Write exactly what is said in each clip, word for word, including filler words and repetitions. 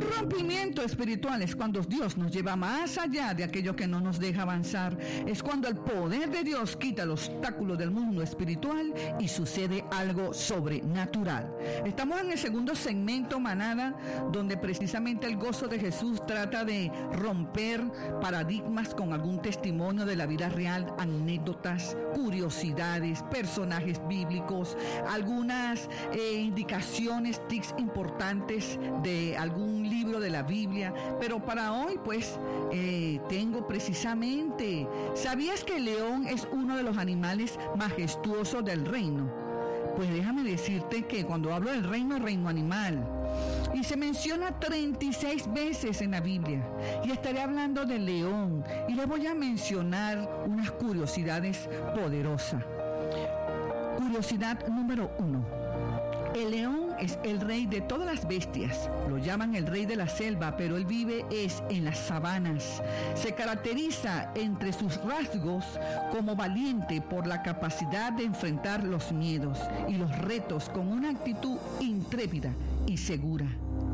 rompimiento espiritual es cuando Dios nos lleva más allá de aquello que no nos deja avanzar. Es cuando el poder de Dios quita el obstáculo del mundo espiritual y sucede algo sobrenatural. Estamos en el segundo segmento, manada, donde precisamente el gozo de Jesús trata de romper paradigmas con algún testimonio de la vida real, anécdotas, curiosidades, personajes bíblicos, algunas eh, indicaciones, tips importantes de algún libro de la Biblia. Pero para hoy pues eh, tengo precisamente, ¿sabías que el león es uno de los animales majestuosos del reino? Pues déjame decirte que cuando hablo del reino, reino animal, y se menciona treinta y seis veces en la Biblia, y estaré hablando del león, y le voy a mencionar unas curiosidades poderosas. Curiosidad número uno. El león es el rey de todas las bestias. Lo llaman el rey de la selva, pero él vive es en las sabanas. Se caracteriza entre sus rasgos como valiente por la capacidad de enfrentar los miedos y los retos con una actitud intrépida y segura.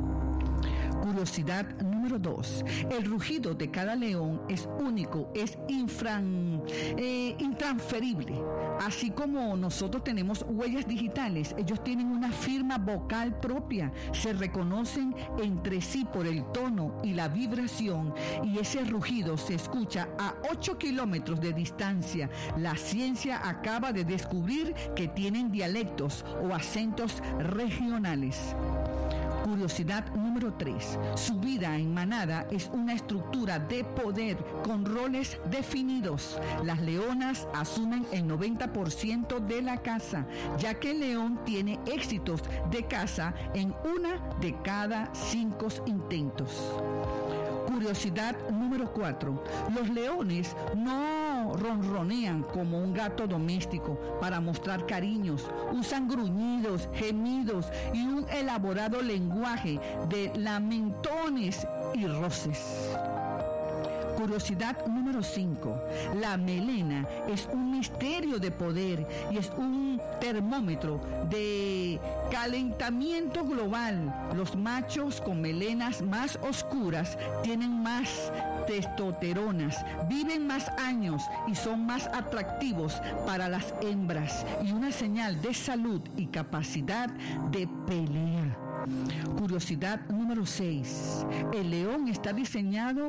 Curiosidad número dos. El rugido de cada león es único, es infran, eh, intransferible. Así como nosotros tenemos huellas digitales, ellos tienen una firma vocal propia. Se reconocen entre sí por el tono y la vibración, y ese rugido se escucha a ocho kilómetros de distancia. La ciencia acaba de descubrir que tienen dialectos o acentos regionales. Curiosidad número tres. Su vida en manada es una estructura de poder con roles definidos. Las leonas asumen el noventa por ciento de la caza, ya que el león tiene éxitos de caza en una de cada cinco intentos. Curiosidad número cuatro. Los leones no ronronean como un gato doméstico para mostrar cariños. Usan gruñidos, gemidos y un elaborado lenguaje de lamentones y roces. Curiosidad número cinco. La melena es un misterio de poder y es un termómetro de calentamiento global. Los machos con melenas más oscuras tienen más testosteronas, viven más años y son más atractivos para las hembras, y una señal de salud y capacidad de pelea. Curiosidad número seis. El león está diseñado